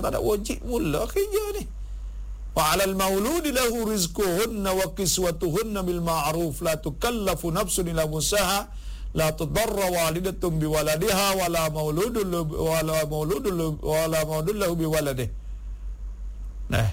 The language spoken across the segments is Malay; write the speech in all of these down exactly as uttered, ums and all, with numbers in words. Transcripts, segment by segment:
tak ada wajib mula kerja ni. Wa 'alal mauludi lahu rizquhunna wa kiswatuhunna bil ma'ruf la tukallafu nafsun illa wus'aha la tudarra walidatun bi waladiha wala mauludun wala mauludun wala mauludun lahu bi waladihi. Nah.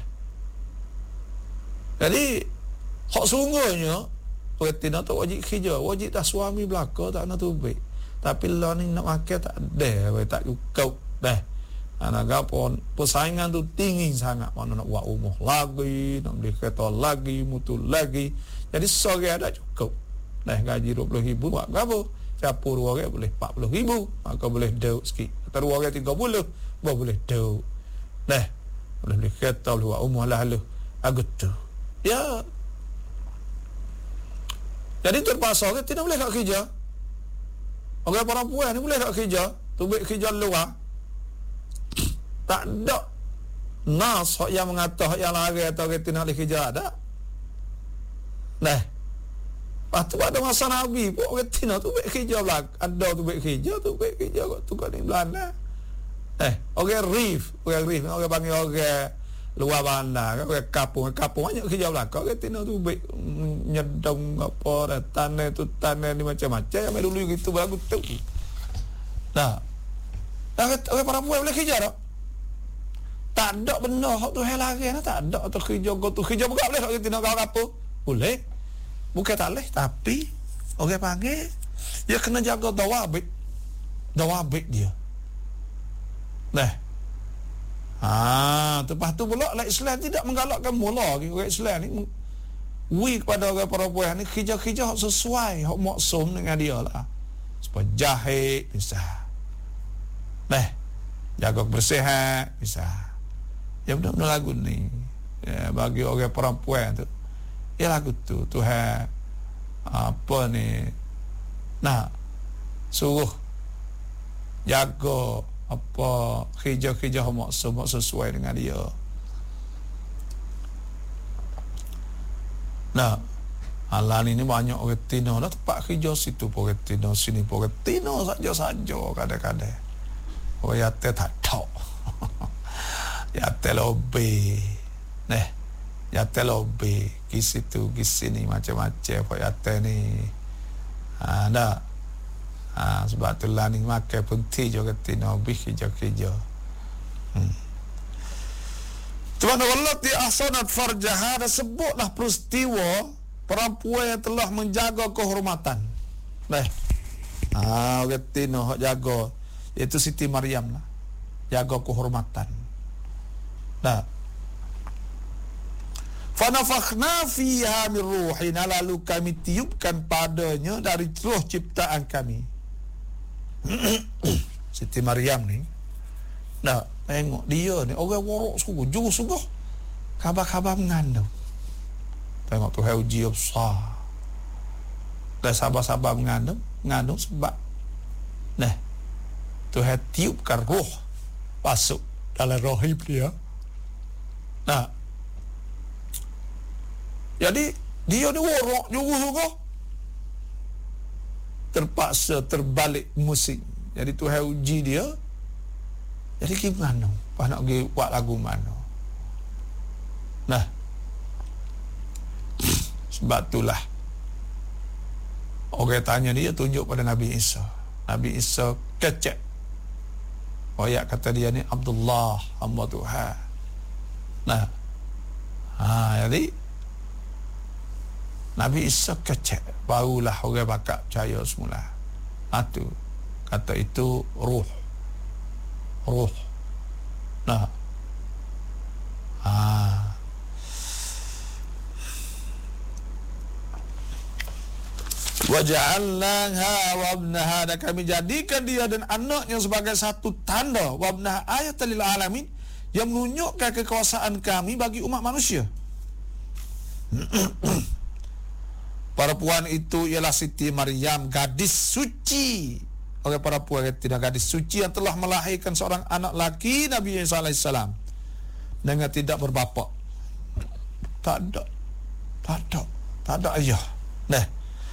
Jadi hak sungguhnya betina tu wajib kerja, wajib dah suami belaka tak nak tubik. Tapi lah ni nak makan tak ada, tak cukup dah. Anak gapon persaingan tu tinggi sangat, mana nak buat rumah lagi, nak beli kereta lagi, motor lagi. Jadi sore ada cukup. Dah gaji dua puluh ribu buat apa? Siapa dua orang boleh empat puluh ribu, maka boleh dauk sikit. Atau dua orang tiga puluh, baru boleh dauk. Dah. Boleh beli kereta, boleh buat rumah lah lu. Aku tu. Ya. Jadi terpaksa kita tidak boleh tak kerja. Orang perempuan ni boleh tak kerja, tubik kerja luar. Tak ada nas yang mengata yang larang atau kita nak kerja ada. Nah. Lepas tu ada masa Nabi pun orang Tina tu baik kerja belak. Ada tu baik kerja, tu baik kerja kat tu kat ni Belanda. Eh, orang Rif, orang Rif, orang panggil orang luar bandar, orang kampung, kampung banyak kerja belak. Orang Tina tu baik nyedong apa dah tanah tu tanah ni macam-macam. Yang dulu gitu bagus tu. Nah. Orang perempuan boleh kerja tak? Tak ada benda hak tu hal lain tak ada atau kerja kau tu kerja bukan boleh hak Tina kau apa? Boleh. Bukan tak boleh, tapi orang panggil dia kena jaga dawabit. Dawabit dia. Nah. Ah, lepas tu pula lah Islam tidak menggalakkan mula lagi orang Islam ni wi kepada orang perempuan ni kerja-kerja hak sesuai, hak maksum dengan dia lah. Supaya jahit bisa. Nah. Jaga kebersihan bisa. Ya benar-benar lagu ni. Ya, bagi orang perempuan tu ya lagu tu Tuhan apa ni nak suruh jaga apa kerja-kerja maksum sesuai dengan dia. Nah, alam ini banyak orang Tino lah tempat kerja situ pun orang Tino, sini pun orang Tino saja-saja kadang-kadang. Orang yate tak tahu. Yate lobe. Nah, yate lobe ki situ ki sini macam-macam apa yate ni. Ha dah. Ha sebab tu lah ni makan penti juga Tino bi kerja-kerja. Hmm. Tuan Allah ti ahsanat farjaha dah sebutlah peristiwa perempuan yang telah menjaga kehormatan. Nah. Ah, orang Tino hak jaga iaitu Siti Maryam lah. Jaga kehormatan. Nah. Fanafakhna fiha min ruhina, lalu kami tiupkan padanya dari roh ciptaan kami. Siti Maryam ni. Nah, tengok dia ni orang warok sungguh, jujur sungguh. Khabar-khabar mengandung. Tengok tu uji besar. Dan sabar-sabar mengandung, mengandung sebab nah, Tuhan tiupkan roh masuk dalam rahim dia. Nah, jadi dia ni warok juga terpaksa terbalik musim. Jadi Tuhan uji dia. Jadi gimana? Pas nak pergi buat lagu mana? Nah, sebab itulah orang tanya dia tunjuk pada Nabi Isa. Nabi Isa kecek. Ayat kata dia ni Abdullah, hamba Tuhan. Nah, ha, jadi Nabi Isa kecek, barulah orang bakal percaya semula. Itu kata itu ruh. Ruh. Nah. Ha. Waja'alnaha wa ibnaha, dan kami jadikan dia dan anaknya sebagai satu tanda wa ibnaha ayatan lil alamin, yang menunjukkan kekuasaan kami bagi umat manusia. Perempuan itu ialah Siti Maryam, gadis suci. Orang perempuan tidak gadis suci yang telah melahirkan seorang anak laki, Nabi Isa alaihissalam, dengan tidak berbapa. Tak ada. Tak ada. Tak ada ayah. Nah,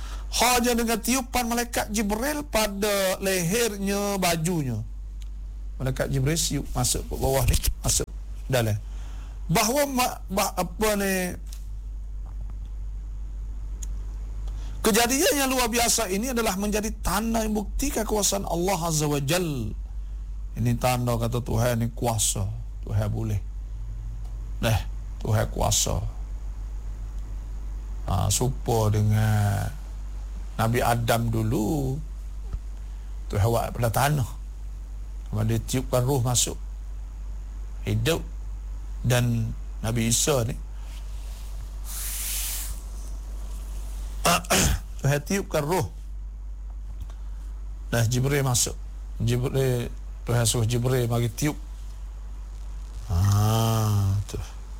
hanya dengan tiupan malaikat Jibril pada lehernya bajunya. malaikat Jibril siup masuk ke bawah ni, masuk dalam. Bahawa bah, apa ni kejadian yang luar biasa ini adalah menjadi tanda yang buktikan kekuasaan Allah Azza wa Jal. Ini tanda kata Tuhan ni kuasa, Tuhan boleh. Dah, Tuhan kuasa. Ha, serupa dengan Nabi Adam dulu, Tuhan buat pada tanah. Kemudian dia tiupkan roh masuk, hidup. Dan Nabi Isa ni Tuhan tiupkan roh. Dah Jibril masuk. Jibril, Tuhan suruh Jibril bagi tiup. Ah, tu.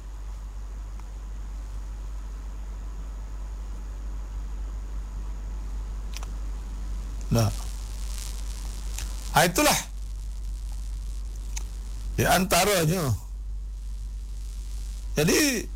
Nah. Ha, itulah di antaranya. Jadi